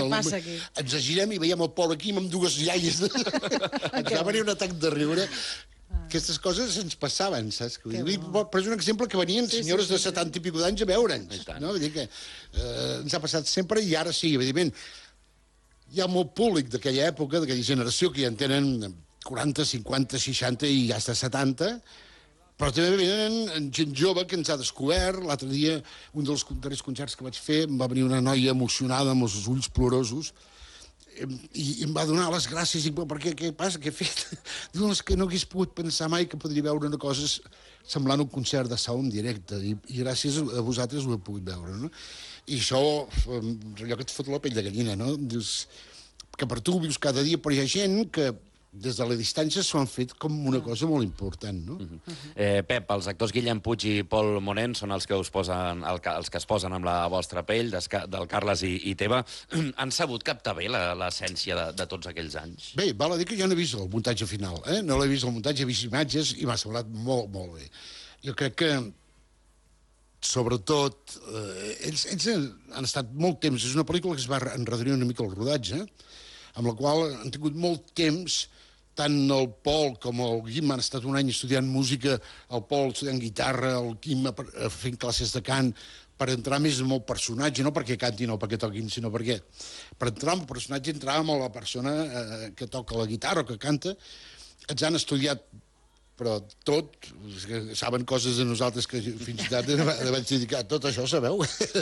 passa aquí? Ens girem i veiem el Pol aquí amb dues iaies. Ens va venir un atac de riure. Aquestes coses ens passaven, saps? Però és un exemple que venien senyores de 70 i pico d'anys a veure'ns. Vull dir que ens ha passat sempre i ara sí, evidentment. Hi ha molt públic d'aquella època, d'aquella generació, que ja en tenen 40, 50, 60 i ja està 70, però també venen gent jove que ens ha descobert. L'altre dia, un dels darrers concerts que vaig fer, em va venir una noia emocionada amb els ulls plorosos i em va donar les gràcies. I dic, per què passa? Què he fet? Diu, és que no hagués pogut pensar mai que podria veure una cosa semblant a un concert de so en directe i gràcies a vosaltres ho he pogut veure, no? I això, allò que et fot la pell de gallina, no? Dius que per tu ho vius cada dia, però hi ha gent que des de la distància s'ho han fet com una cosa molt important, no? Pep, els actors Guillem Puig i Pol Monén són els que es posen amb la vostra pell, del Carles i teva. Han sabut captar bé l'essència de tots aquells anys? Bé, val a dir que jo no he vist el muntatge final, no l'he vist el muntatge, he vist imatges i m'ha semblat molt, molt bé. Jo crec que sobretot, ells han estat molt temps, és una pel·lícula que es va enredrir una mica el rodatge, amb la qual han tingut molt temps, tant el Pol com el Guim han estat un any estudiant música, el Pol estudiant guitarra, el Guim fent classes de cant, per entrar més en el personatge, no perquè cantin o perquè toquin, sinó perquè per entrar en el personatge entràvem a la persona que toca la guitarra o que canta. Ens han estudiat però tot, saben coses de nosaltres que fins i tot vaig dedicar, tot això sabeu?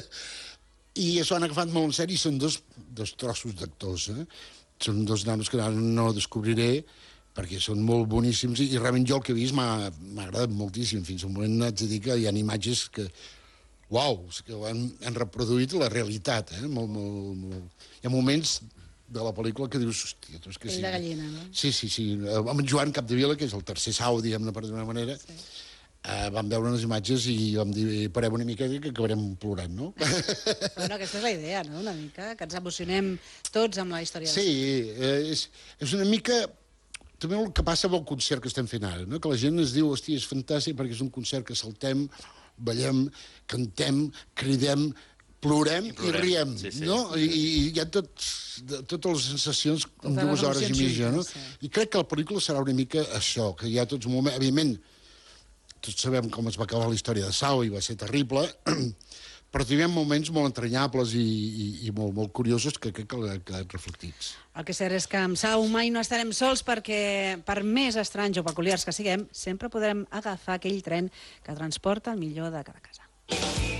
I això han agafat molt en sèrio i són dos trossos d'actors, Són dos nanos que no descobriré perquè són molt boníssims i realment jo el que he vist m'ha agradat moltíssim. Fins al moment haig de dir que hi ha imatges que, uau, que han reproduït la realitat, molt. Hi ha moments de la pel·lícula que dius, hòstia, tu és que sí. Pell de gallina, no? Sí. Amb en Joan Capdevila, que és el tercer sau, diguem-ne, per d'una manera, vam veure unes imatges i vam dir, parem una mica que acabarem plorant, no? Bueno, aquesta és la idea, no?, una mica, que ens emocionem tots amb la història. Sí, és una mica també el que passa amb el concert que estem fent ara, no? Que la gent es diu, hòstia, és fantàstic perquè és un concert que saltem, ballem, cantem, cridem, plorem i riem, no? I hi ha totes les sensacions en 2 hores i mitja, no? I crec que la pel·lícula serà una mica això, que hi ha tots moments, evidentment, tots sabem com es va acabar la història de Sau i va ser terrible, però teníem moments molt entranyables i molt curiosos que crec que han quedat reflectits. El que és cert és que amb Sau mai no estarem sols perquè, per més estranys o peculiars que siguem, sempre podrem agafar aquell tren que transporta el millor de cada casa.